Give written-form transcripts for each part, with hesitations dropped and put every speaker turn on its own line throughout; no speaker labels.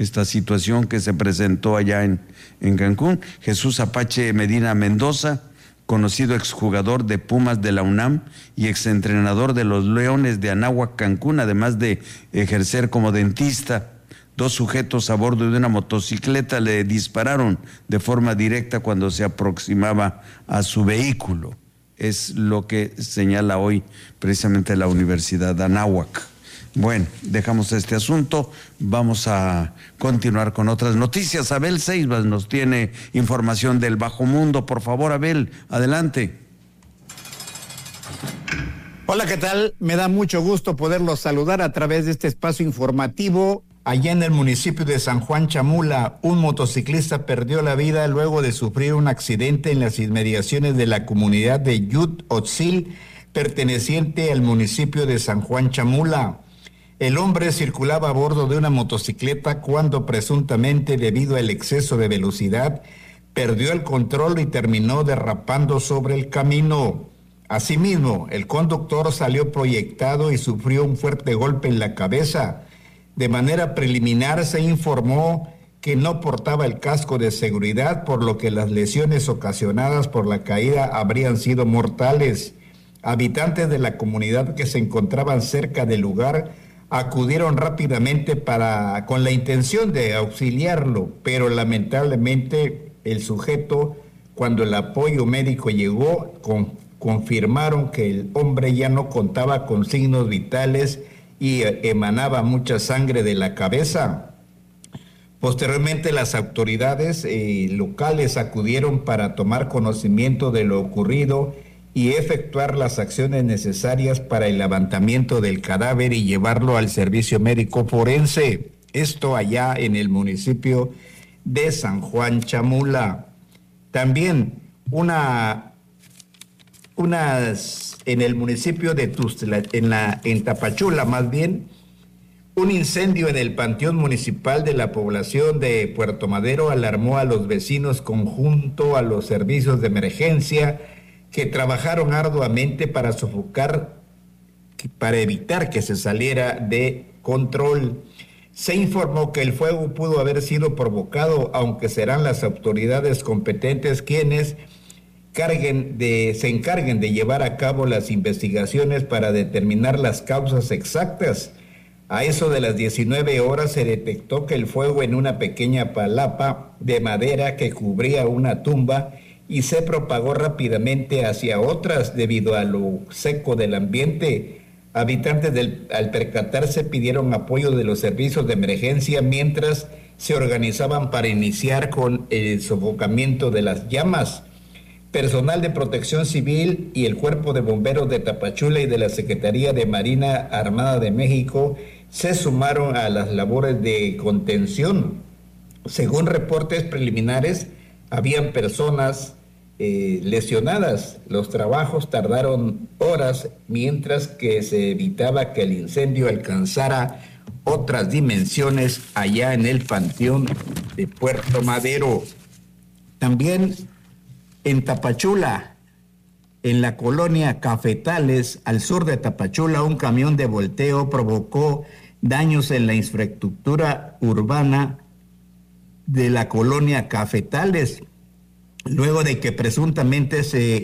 esta situación que se presentó allá en Cancún. Jesús Apache Medina Mendoza, conocido exjugador de Pumas de la UNAM y exentrenador de los Leones de Anáhuac, Cancún, además de ejercer como dentista. 2 sujetos a bordo de una motocicleta le dispararon de forma directa cuando se aproximaba a su vehículo. Es lo que señala hoy precisamente la Universidad de Anáhuac. Bueno, dejamos este asunto, vamos a continuar con otras noticias. Abel Seisbas nos tiene información del bajo mundo. Por favor, Abel, adelante.
Hola, ¿qué tal? Me da mucho gusto poderlos saludar a través de este espacio informativo. Allá en el municipio de San Juan Chamula, un motociclista perdió la vida luego de sufrir un accidente en las inmediaciones de la comunidad de Yut Otzil, perteneciente al municipio de San Juan Chamula. El hombre circulaba a bordo de una motocicleta cuando presuntamente, debido al exceso de velocidad, perdió el control y terminó derrapando sobre el camino. Asimismo, el conductor salió proyectado y sufrió un fuerte golpe en la cabeza. De manera preliminar se informó que no portaba el casco de seguridad, por lo que las lesiones ocasionadas por la caída habrían sido mortales. Habitantes de la comunidad que se encontraban cerca del lugar acudieron rápidamente con la intención de auxiliarlo, pero lamentablemente el sujeto, cuando el apoyo médico llegó, confirmaron que el hombre ya no contaba con signos vitales y emanaba mucha sangre de la cabeza. Posteriormente, las autoridades locales acudieron para tomar conocimiento de lo ocurrido y efectuar las acciones necesarias para el levantamiento del cadáver y llevarlo al servicio médico forense. Esto allá en el municipio de San Juan Chamula. También en el municipio de Tuxtla, en Tapachula más bien, un incendio en el panteón municipal de la población de Puerto Madero alarmó a los vecinos conjunto a los servicios de emergencia, que trabajaron arduamente para evitar que se saliera de control. Se informó que el fuego pudo haber sido provocado, aunque serán las autoridades competentes quienes se encarguen de llevar a cabo las investigaciones para determinar las causas exactas. A eso de las 19 horas se detectó que el fuego en una pequeña palapa de madera que cubría una tumba y se propagó rápidamente hacia otras debido a lo seco del ambiente. Habitantes al percatarse pidieron apoyo de los servicios de emergencia mientras se organizaban para iniciar con el sofocamiento de las llamas. Personal de Protección Civil y el Cuerpo de Bomberos de Tapachula y de la Secretaría de Marina Armada de México se sumaron a las labores de contención. Según reportes preliminares, habían personas lesionadas. Los trabajos tardaron horas mientras que se evitaba que el incendio alcanzara otras dimensiones allá en el panteón de Puerto Madero. También en Tapachula, en la colonia Cafetales, al sur de Tapachula, un camión de volteo provocó daños en la infraestructura urbana de la colonia Cafetales, luego de que presuntamente se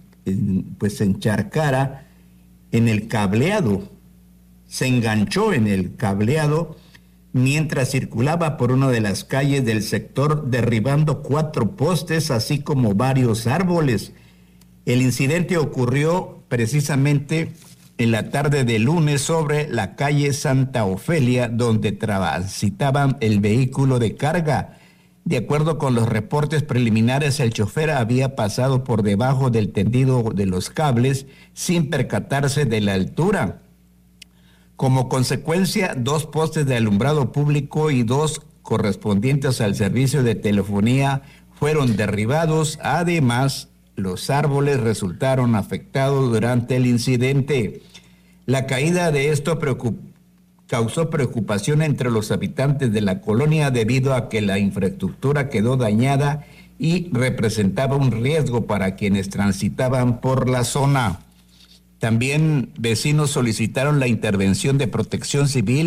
encharcara en el cableado, se enganchó en el cableado mientras circulaba por una de las calles del sector, derribando 4 postes, así como varios árboles. El incidente ocurrió precisamente en la tarde de lunes sobre la calle Santa Ofelia, donde transitaban el vehículo de carga. De acuerdo con los reportes preliminares, el chofer había pasado por debajo del tendido de los cables sin percatarse de la altura. Como consecuencia, 2 postes de alumbrado público y 2 correspondientes al servicio de telefonía fueron derribados. Además, los árboles resultaron afectados durante el incidente. La caída de esto causó preocupación entre los habitantes de la colonia debido a que la infraestructura quedó dañada y representaba un riesgo para quienes transitaban por la zona. También vecinos solicitaron la intervención de Protección Civil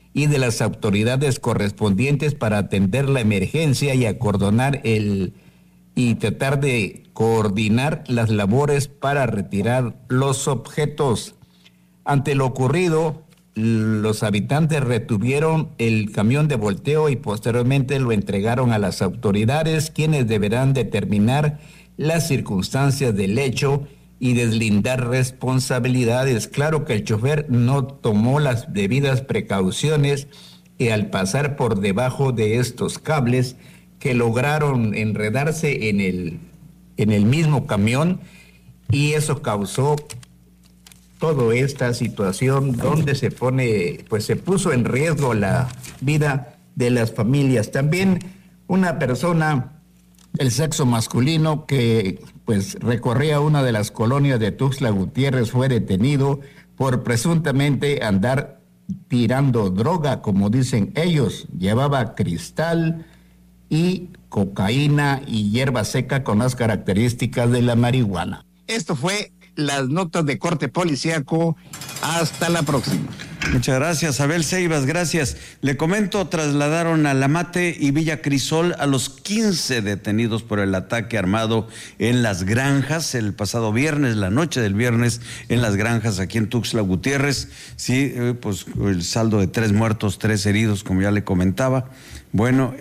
y de las autoridades correspondientes para atender la emergencia y acordonar y tratar de coordinar las labores para retirar los objetos. Ante lo ocurrido, los habitantes retuvieron el camión de volteo y posteriormente lo entregaron a las autoridades, quienes deberán determinar las circunstancias del hecho y deslindar responsabilidades. Claro que el chofer no tomó las debidas precauciones y al pasar por debajo de estos cables que lograron enredarse en el mismo camión, y eso causó toda esta situación donde se puso en riesgo la vida de las familias. También una persona del sexo masculino que recorría una de las colonias de Tuxtla Gutiérrez fue detenido por presuntamente andar tirando droga, como dicen ellos. Llevaba cristal y cocaína y hierba seca con las características de la marihuana. Esto fue las notas de corte policíaco. Hasta la próxima.
Muchas gracias, Abel Ceibas, gracias. Le comento, trasladaron a Lamate y Villa Crisol a los 15 detenidos por el ataque armado en las granjas el pasado viernes, la noche del viernes, en las granjas aquí en Tuxtla Gutiérrez. Sí, pues el saldo de 3 muertos, 3 heridos, como ya le comentaba. Bueno,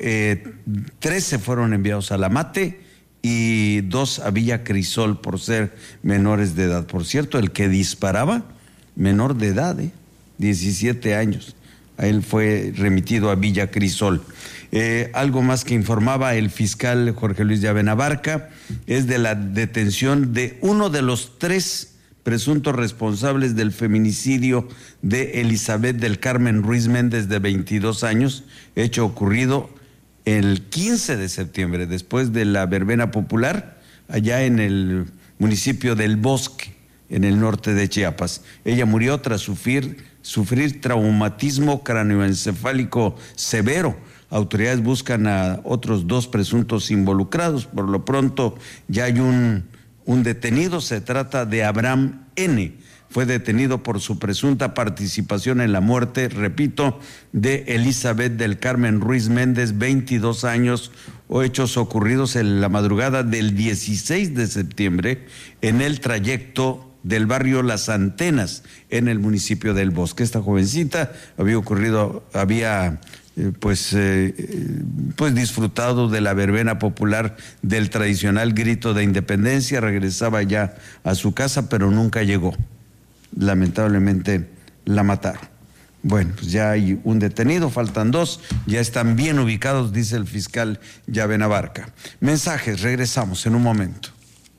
13 fueron enviados a Lamate y 2 a Villa Crisol por ser menores de edad. Por cierto, el que disparaba, menor de edad, 17 años. A él fue remitido a Villa Crisol. Algo más que informaba el fiscal Jorge Luis Llavena Barca es de la detención de uno de los 3 presuntos responsables del feminicidio de Elizabeth del Carmen Ruiz Méndez, de 22 años, hecho ocurrido el 15 de septiembre, después de la verbena popular, allá en el municipio del Bosque, en el norte de Chiapas. Ella murió tras sufrir traumatismo cráneoencefálico severo. Autoridades buscan a otros 2 presuntos involucrados. Por lo pronto ya hay un detenido. Se trata de Abraham N. Fue detenido por su presunta participación en la muerte, repito, de Elizabeth del Carmen Ruiz Méndez, 22 años, o hechos ocurridos en la madrugada del 16 de septiembre en el trayecto del barrio Las Antenas, en el municipio del Bosque. Esta jovencita había disfrutado de la verbena popular del tradicional grito de independencia, regresaba ya a su casa, pero nunca llegó. Lamentablemente la mataron. Bueno, pues ya hay un detenido, faltan 2, ya están bien ubicados, dice el fiscal Llavena Barca. Mensajes, regresamos en un momento.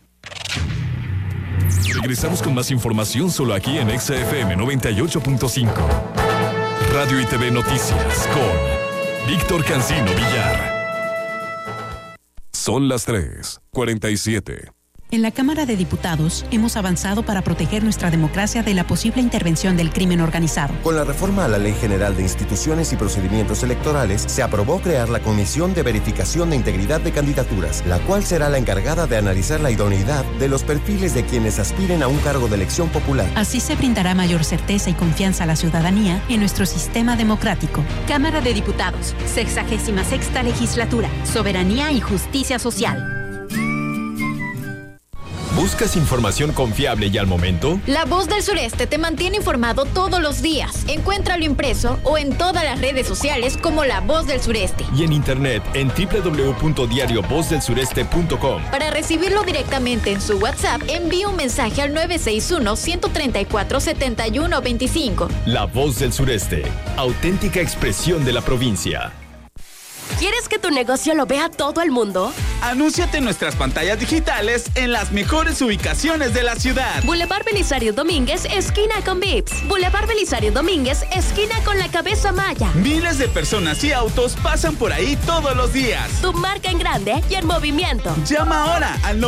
Regresamos con más información solo aquí en XFM 98.5. Radio y TV Noticias con Víctor Cancino Villar. Son las 3:47.
En la Cámara de Diputados hemos avanzado para proteger nuestra democracia de la posible intervención del crimen organizado.
Con la reforma a la Ley General de Instituciones y Procedimientos Electorales, se aprobó crear la Comisión de Verificación de Integridad de Candidaturas, la cual será la encargada de analizar la idoneidad de los perfiles de quienes aspiren a un cargo de elección popular.
Así se brindará mayor certeza y confianza a la ciudadanía en nuestro sistema democrático.
Cámara de Diputados, 66ª Legislatura, Soberanía y Justicia Social.
¿Buscas información confiable y al momento?
La Voz del Sureste te mantiene informado todos los días. Encuéntralo impreso o en todas las redes sociales como La Voz del Sureste.
Y en internet en www.diariovozdelsureste.com.
Para recibirlo directamente en su WhatsApp, envíe un mensaje al 961-134-7125.
La Voz del Sureste, auténtica expresión de la provincia.
¿Quieres que tu negocio lo vea todo el mundo?
Anúnciate en nuestras pantallas digitales en las mejores ubicaciones de la ciudad.
Boulevard Belisario Domínguez, esquina con Vips. Boulevard Belisario Domínguez, esquina con la Cabeza Maya.
Miles de personas y autos pasan por ahí todos los días.
Tu marca en grande y en movimiento.
Llama ahora al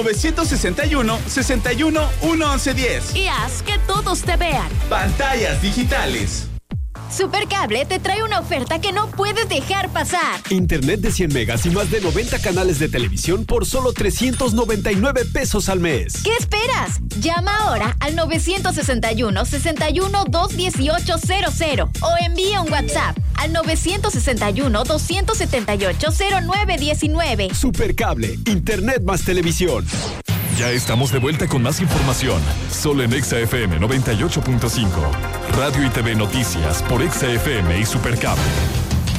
961-61-1110
y haz que todos te vean.
Pantallas digitales.
Supercable te trae una oferta que no puedes dejar pasar.
Internet de 100 megas y más de 90 canales de televisión por solo 399 pesos al mes.
¿Qué esperas? Llama ahora al 961-61-21800 o envía un WhatsApp al 961-278-0919.
Supercable, Internet más televisión.
Ya estamos de vuelta con más información, solo en Exa FM 98.5. Radio y TV Noticias por Exa FM y Supercable.